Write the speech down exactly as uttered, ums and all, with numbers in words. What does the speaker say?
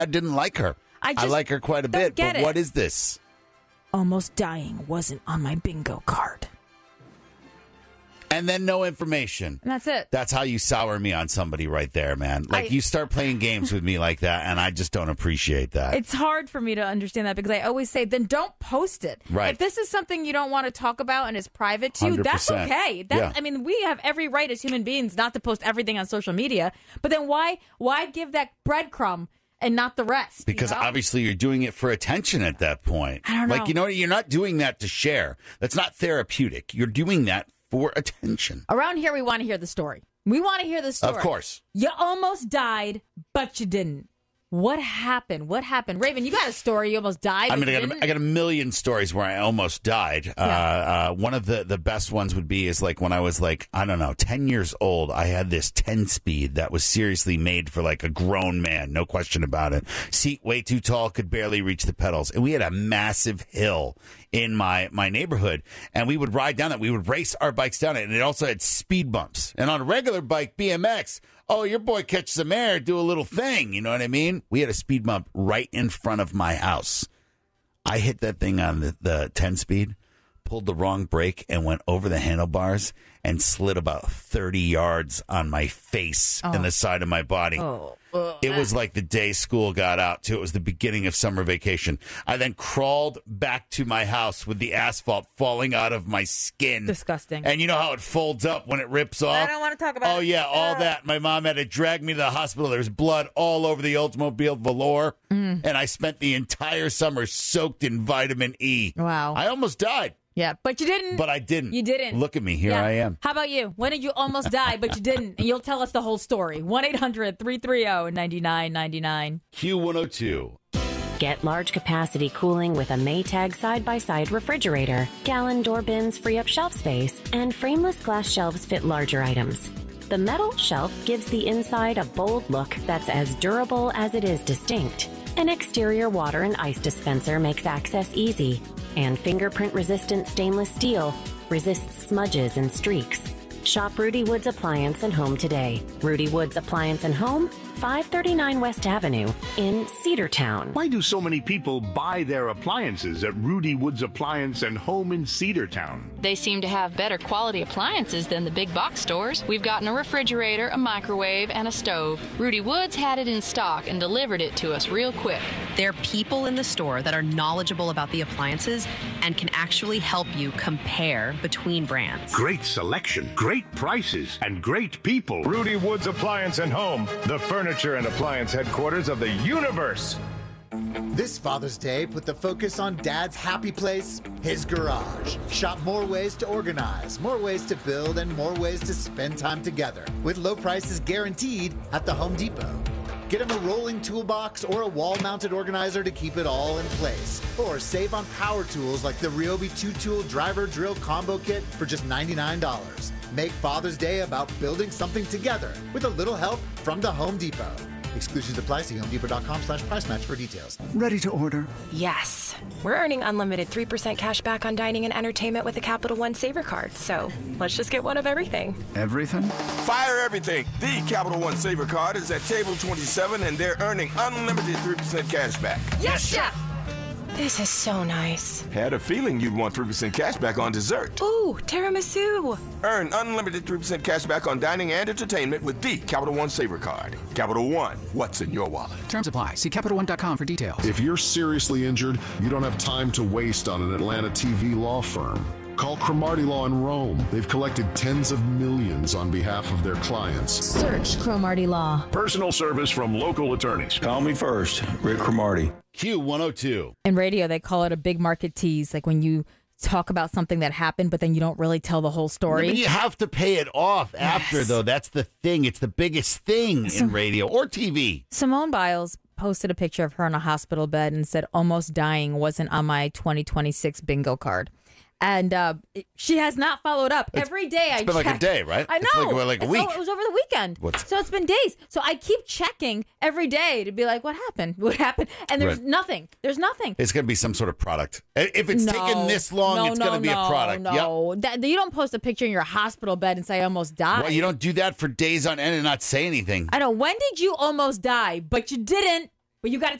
I didn't like her. I, just I like her quite a don't bit, get but it. what is this? Almost dying wasn't on my bingo card. And then no information. And that's it. That's how you sour me on somebody right there, man. Like, I- you start playing games with me like that, and I just don't appreciate that. It's hard for me to understand that because I always say, then don't post it. Right. If this is something you don't want to talk about and is private to you, that's one hundred percent. okay. That's, Yeah. I mean, we have every right as human beings not to post everything on social media. But then why why give that breadcrumb and not the rest? Because you know? obviously you're doing it for attention at that point. I don't know. Like, you know, you're not doing that to share. That's not therapeutic. You're doing that for attention. Around here, we want to hear the story. We want to hear the story. Of course. You almost died, but you didn't. What happened? What happened? Raven, you got a story. You almost died. I mean, but I you got, didn't? a, I got a million stories where I almost died. Yeah. Uh, uh, one of the, the best ones would be is like when I was like, I don't know, ten years old, I had this ten speed that was seriously made for like a grown man. No question about it. Seat way too tall, could barely reach the pedals. And we had a massive hill in my, my neighborhood. And we would ride down it. We would race our bikes down it. And it also had speed bumps. And on a regular bike, B M X, oh, your boy catch some air, do a little thing. You know what I mean? We had a speed bump right in front of my house. I hit that thing on the, the ten speed, pulled the wrong brake, and went over the handlebars and slid about thirty yards on my face Oh. and the side of my body. Oh. Uh, It was like the day school got out, too. It was the beginning of summer vacation. I then crawled back to my house with the asphalt falling out of my skin. Disgusting. And you know how it folds up when it rips off? I don't want to talk about Oh, it. yeah, all Ugh. that. My mom had to drag me to the hospital. There was blood all over the Oldsmobile velour. Mm. And I spent the entire summer soaked in vitamin E. Wow. I almost died, Yeah, but you didn't. but I didn't. You didn't. Look at me. Here Yeah. I am. How about you? When did you almost die, but you didn't? And you'll tell us the whole story. one eight hundred three three zero nine nine nine nine. Q one oh two. Get large capacity cooling with a Maytag side-by-side refrigerator. Gallon door bins free up shelf space, and frameless glass shelves fit larger items. The metal shelf gives the inside a bold look that's as durable as it is distinct. An exterior water and ice dispenser makes access easy, and fingerprint-resistant stainless steel resists smudges and streaks. Shop Rudy Woods Appliance and Home today. Rudy Woods Appliance and Home, five thirty-nine West Avenue in Cedartown. Why do so many people buy their appliances at Rudy Woods Appliance and Home in Cedartown? They seem to have better quality appliances than the big box stores. We've gotten a refrigerator, a microwave, and a stove. Rudy Woods had it in stock and delivered it to us real quick. There are people in the store that are knowledgeable about the appliances and can actually help you compare between brands. Great selection, great prices, and great people. Rudy Woods Appliance and Home, the furniture and appliance headquarters of the universe. This Father's Day, put the focus on Dad's happy place, his garage. Shop more ways to organize, more ways to build, and more ways to spend time together. With low prices guaranteed at the Home Depot. Get him a rolling toolbox or a wall-mounted organizer to keep it all in place. Or save on power tools like the Ryobi two-tool driver drill combo kit for just ninety-nine dollars. Make Father's Day about building something together with a little help from the Home Depot. Exclusions apply. See homedepot.com slash price match for details. Ready to order? Yes. We're earning unlimited three percent cash back on dining and entertainment with the Capital One Saver Card. So let's just get one of everything. Everything? Fire everything. The Capital One Saver Card is at table twenty-seven, and they're earning unlimited three percent cash back. Yes, Chef! This is so nice. Had a feeling you'd want three percent cash back on dessert. Ooh, tiramisu. Earn unlimited three percent cash back on dining and entertainment with the Capital One Saver Card. Capital One, what's in your wallet? Terms apply. See Capital One dot com for details. If you're seriously injured, you don't have time to waste on an Atlanta T V law firm. Call Cromartie Law in Rome. They've collected tens of millions on behalf of their clients. Search Cromartie Law. Personal service from local attorneys. Call me first, Rick Cromartie. Q one oh two. In radio, they call it a big market tease, like when you talk about something that happened, but then you don't really tell the whole story. I mean, you have to pay it off Yes. after, though. That's the thing. It's the biggest thing So- in radio or T V. Simone Biles posted a picture of her in a hospital bed and said, almost dying wasn't on my twenty twenty-six bingo card. And uh, it- she has not followed up. It's- Every day I it's been like a check. day, right? I know. It's like- well, like a It's week. o- It was over the weekend. What's- So it's been days. So I keep checking every day to be like, what happened? What happened? And there's Right. nothing. There's nothing. It's going to be some sort of product. If it's No. taken this long, No, it's no, going to be no, a product. No, that, you don't post a picture in your hospital bed and say I almost died. Well, you don't do that for days on end and not say anything. I know. When did you almost die? But you didn't. But you got to